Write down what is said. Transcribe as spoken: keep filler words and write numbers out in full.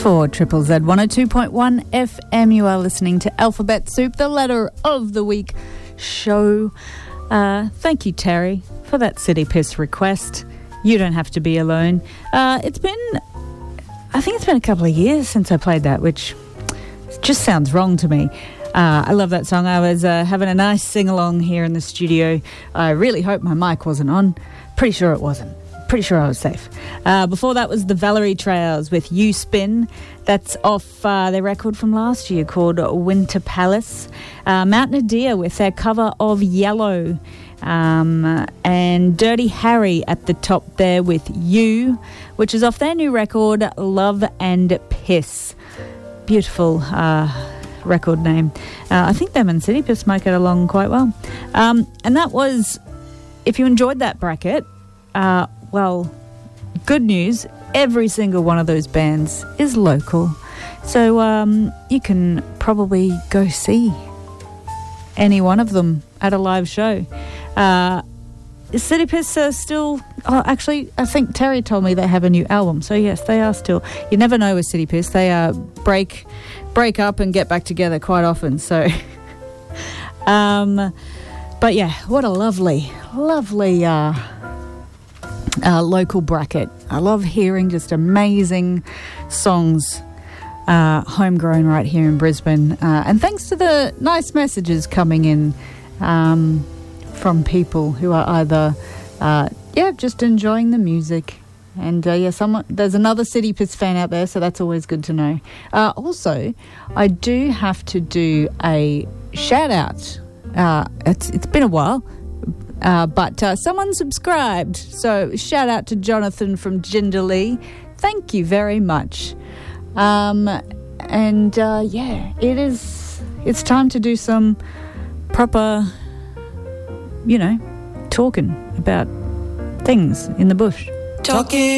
For Triple Z one oh two point one F M, you are listening to Alphabet Soup, the letter of the week show. Uh, thank you, Terry, for that City Piss request. You don't have to be alone. Uh, it's been, I think it's been a couple of years since I played that, which just sounds wrong to me. Uh, I love that song. I was uh, having a nice sing-along here in the studio. I really hope my mic wasn't on. Pretty sure it wasn't. Pretty sure I was safe. Uh, before that was the Valerie Trails with You Spin. That's off uh, their record from last year called Winter Palace. Uh, Mountain Adere with their cover of Yellow. Um, and Dirty Harry at the top there with You, which is off their new record, Love and Piss. Beautiful uh, record name. Uh, I think them and City Piss might get along quite well. Um, and that was, if you enjoyed that bracket, uh, well, good news, every single one of those bands is local. So um, you can probably go see any one of them at a live show. Uh, City Piss are still... Oh, actually, I think Terry told me they have a new album. So, yes, they are still... You never know with City Piss. They uh, break, break up and get back together quite often. So, um, but, yeah, what a lovely, lovely... Uh, Uh, local bracket. I love hearing just amazing songs uh, homegrown right here in Brisbane. Uh, and thanks to the nice messages coming in um, from people who are either, uh, yeah, just enjoying the music. And, uh, yeah, someone, there's another City Piss fan out there, so that's always good to know. Uh, also, I do have to do a shout-out. Uh, it's It's been a while. Uh, but uh, someone subscribed, so shout out to Jonathan from Jindalee. Thank you very much. Um, and uh, yeah, it is. It's time to do some proper, you know, talking about things in the bush. Talking.